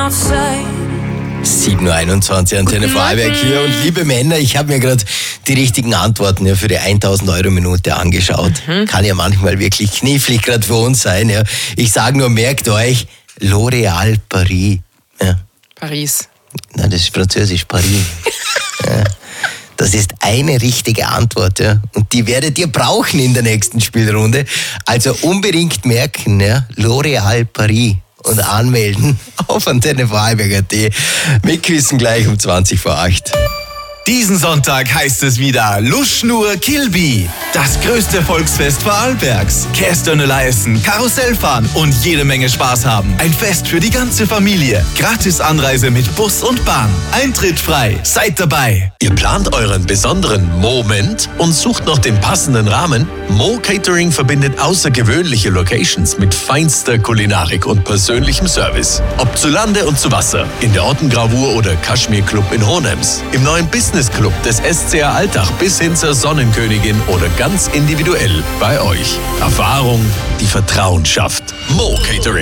7.21 Uhr, Antenne Vorarlberg hier. Und liebe Männer, ich habe mir gerade die richtigen Antworten für die 1.000 Euro Minute angeschaut. Kann ja manchmal wirklich knifflig gerade für uns sein. Ja. Ich sage nur, merkt euch, L'Oréal Paris. Ja. Paris. Nein, das ist französisch, Paris. Ja. Das ist eine richtige Antwort, ja. Und die werdet ihr brauchen in der nächsten Spielrunde. Also unbedingt merken, ja, L'Oréal Paris. Und anmelden auf Antenne Vorarlberg.at. Mitquissen gleich um 8:20. Diesen Sonntag heißt es wieder Luschnur Kilby. Das größte Volksfest Vorarlbergs. Kästerne leisten, Karussell fahren und jede Menge Spaß haben. Ein Fest für die ganze Familie. Gratis Anreise mit Bus und Bahn. Eintritt frei. Seid dabei. Ihr plant euren besonderen Moment und sucht noch den passenden Rahmen? Mo Catering verbindet außergewöhnliche Locations mit feinster Kulinarik und persönlichem Service. Ob zu Lande und zu Wasser, in der Ottengravur oder Kaschmir Club in Hohenems, im neuen Business Club des SCR Altach bis hin zur Sonnenkönigin oder ganz individuell bei euch. Erfahrung, die Vertrauen schafft. Mo Catering.